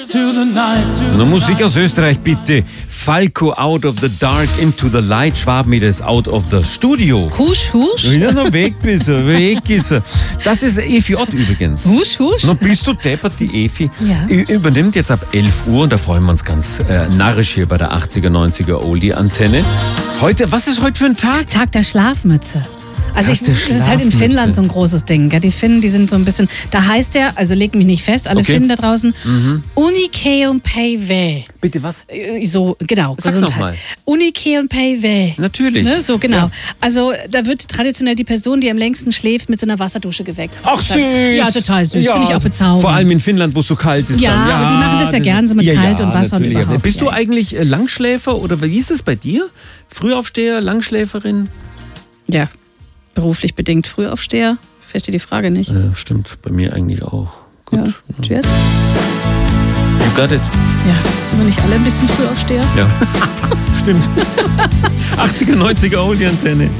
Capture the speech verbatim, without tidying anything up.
Na, Musik aus Österreich, bitte. Falco, Out of the Dark into the Light. Schwabenmieder ist Out of the Studio. Husch, husch. Ja, na, weg ist er, weg ist er. Das ist Efi Ott übrigens. Husch, husch. Na, bist du deppert, die Efi. Ja. Ü- Übernimmt jetzt ab elf Uhr und da freuen wir uns ganz äh, narrisch hier bei der achtziger, neunziger Oldie-Antenne. Heute, was ist heute für ein Tag? Tag der Schlafmütze. Also ich, Tag der das ist halt in Schlafmütze. Finnland so ein großes Ding. Gell? Die Finnen, die sind so ein bisschen, da heißt ja, also leg mich nicht fest, alle Okay. Finnen da draußen, Unikeum Peive. Bitte was? So, genau, Sag's Gesundheit. noch mal. Unikeum Peive. Natürlich. Ne? So, genau. Ja. Also da wird traditionell die Person, die am längsten schläft, mit so einer Wasserdusche geweckt. Ach, süß. Ja, total süß. Ja, Finde ich auch bezaubernd. Vor allem in Finnland, wo es so kalt ist. Ja, dann. aber die machen das ja gern so mit Kalt und Wasser und natürlich. überhaupt, Bist ja. du eigentlich äh, Langschläfer oder wie ist es bei dir? Frühaufsteher, Langschläferin? Ja, beruflich bedingt Frühaufsteher. Verstehe die Frage nicht. Ja, stimmt, bei mir eigentlich auch. Gut. Ja, und jetzt? You got it. Ja, sind wir nicht alle ein bisschen Frühaufsteher? Ja. Stimmt. achtziger, neunziger Oldie-Antenne.